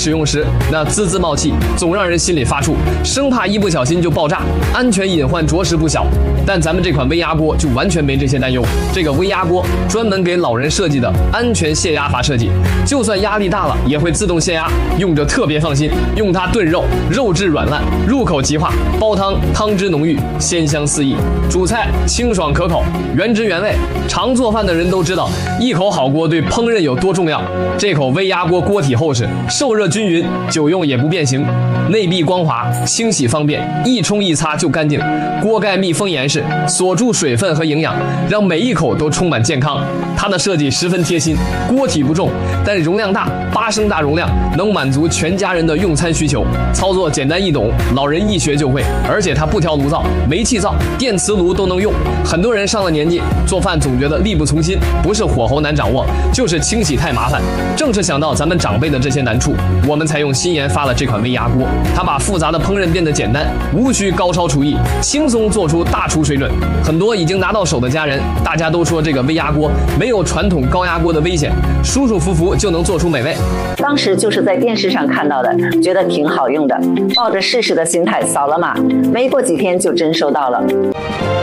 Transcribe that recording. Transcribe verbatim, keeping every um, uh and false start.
使用时，那滋滋冒气，总让人心里发怵，生怕一不小心就爆炸，安全隐患着实不小。但咱们这款微压锅就完全没这些担忧。这个微压锅专门给老人设计的安全泄压阀设计，就算压力大了也会自动泄压，用着特别放心。用它炖肉，肉质软烂，入口即化；煲汤，汤汁浓郁，鲜香四溢；煮菜清爽可口，原汁原味。常做饭的人都知道，一口好锅对烹饪有多重要。这口微压锅锅体厚实，受热均匀，久用也不变形，内壁光滑，清洗方便，一冲一擦就干净。锅盖密封严实，锁住水分和营养，让每一口都充满健康。它的设计十分贴心，锅体不重，但容量大，八升大容量，能满足全家人的用餐需求。操作简单易懂，老人一学就会。而且它不调炉灶，煤气灶、电磁炉都能用。很多人上了年纪，做饭总觉得力不从心，不是火候难掌握，就是清洗太麻烦。正是想到咱们长辈的这些难处，我们才用心研发了这款微压锅。它把复杂的烹饪变得简单，无需高超厨艺，轻松做出大厨水准。很多已经拿到手的家人，大家都说这个微压锅没有传统高压锅的危险，舒舒服服就能做出美味。 当时就是在电视上看到的，觉得挺好用的，抱着试试的心态扫了码，没过几天就真收到了。